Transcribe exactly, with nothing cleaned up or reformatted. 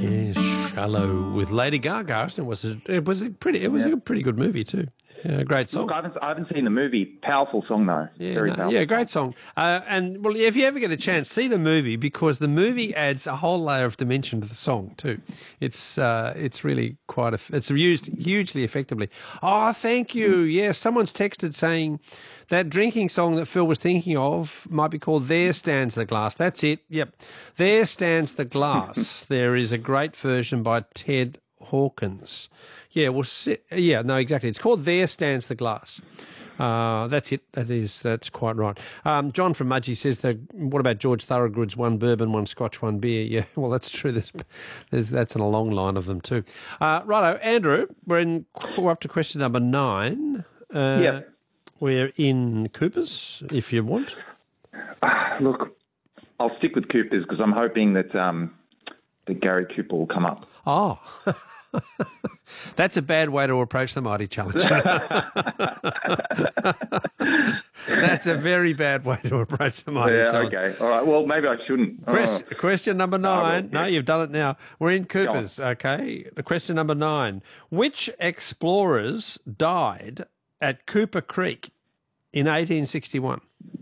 Yes, Shallow with Lady Gaga. It was a, it was a pretty it was Yeah. a pretty good movie too. Yeah, great song. Look, I haven't, I haven't seen the movie. Powerful song, though. Yeah, Very no, powerful. yeah, great song. Uh, and well, if you ever get a chance, see the movie because the movie adds a whole layer of dimension to the song too. It's uh, it's really quite a, it's used hugely effectively. Oh, thank you. Yes, someone's texted saying that drinking song that Phil was thinking of might be called "There Stands the Glass." That's it. Yep, "There Stands the Glass." There is a great version by Ted Hawkins. Yeah, well, yeah, no, exactly. It's called "There Stands the Glass." Uh, that's it. That is, that's quite right. Um, John from Mudgee says that. What about George Thorogood's one bourbon, one Scotch, one beer? Yeah, well, that's true. There's, there's that's in a long line of them too. Uh, righto, Andrew. We're in. We're up to question number nine. Uh, Yeah. We're in Coopers, if you want. Ah, look, I'll stick with Coopers because I'm hoping that um, that Gary Cooper will come up. Oh. That's a bad way to approach the Mighty Challenge. That's a very bad way to approach the Mighty Yeah, Challenge. okay. All right. Well, maybe I shouldn't. Quest, Oh. question number nine. well, No, yeah. you've done it now. We're in Coopers, okay? The question number nine. Which explorers died at Cooper Creek in eighteen sixty-one?